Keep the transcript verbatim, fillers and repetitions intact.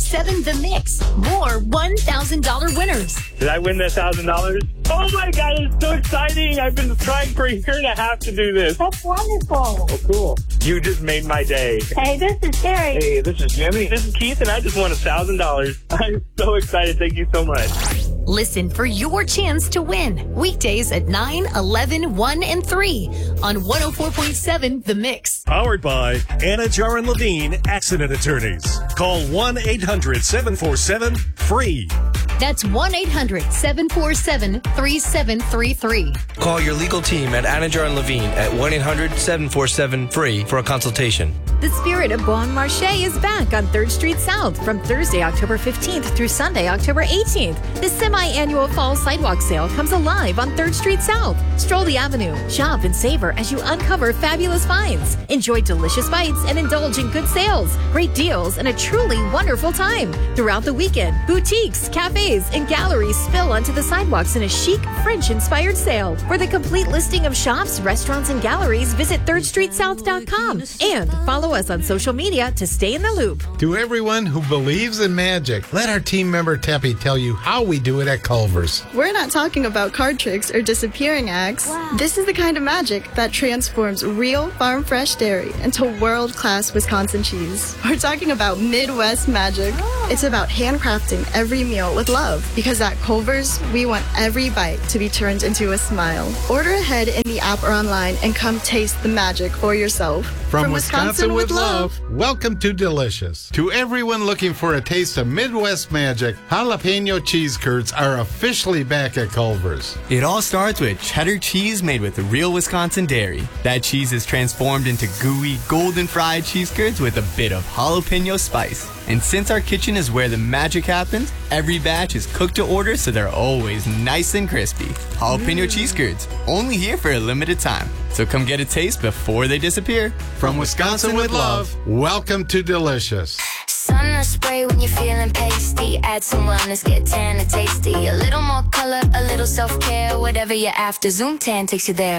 seven The Mix. More one thousand dollars winners. Did I win the one thousand dollars? Oh my God, it's so exciting. I've been trying for a year and a half to do this. That's wonderful. Oh, cool. You just made my day. Hey, this is Terry. Hey, this is Jimmy. This is Keith, and I just won one thousand dollars. I'm so excited. Thank you so much. Listen for your chance to win. Weekdays at nine, eleven, one, and three on one oh four point seven The Mix. Powered by Anna Jar and Levine Accident Attorneys. Call one eight hundred seven four seven FREE. That's one eight hundred seven four seven three seven three three. Call your legal team at Anna Jar and Levine at one eight hundred seven four seven FREE for a consultation. The Spirit of Bon Marché is back on third Street South from Thursday, October fifteenth through Sunday, October eighteenth. The semi-annual fall sidewalk sale comes alive on third Street South. Stroll the avenue, shop and savor as you uncover fabulous finds. Enjoy delicious bites and indulge in good sales, great deals, and a truly wonderful time. Throughout the weekend, boutiques, cafes, and galleries spill onto the sidewalks in a chic, French-inspired sale. For the complete listing of shops, restaurants, and galleries, visit third street south dot com and follow us on social media to stay in the loop. To everyone who believes in magic, let our team member Teppy tell you how we do it at Culver's. We're not talking about card tricks or disappearing acts. Wow. This is the kind of magic that transforms real farm-fresh dairy into world-class Wisconsin cheese. We're talking about Midwest magic. Oh. It's about handcrafting every meal with love, because at Culver's, we want every bite to be turned into a smile. Order ahead in the app or online and come taste the magic for yourself. From, From Wisconsin, Wisconsin with love, welcome to Delicious. To everyone looking for a taste of Midwest magic, jalapeno cheese curds are officially back at Culver's. It all starts with cheddar cheese made with real Wisconsin dairy. That cheese is transformed into gooey, golden fried cheese curds with a bit of jalapeno spice. And since our kitchen is where the magic happens, every batch is cooked to order so they're always nice and crispy. Jalapeno mm. cheese curds, only here for a limited time. So come get a taste before they disappear. From Wisconsin with love, welcome to Delicious. Sun spray when you're feeling pasty. Add some wellness, get tan and tasty. A little more color, a little self-care. Whatever you're after, Zoom Tan takes you there.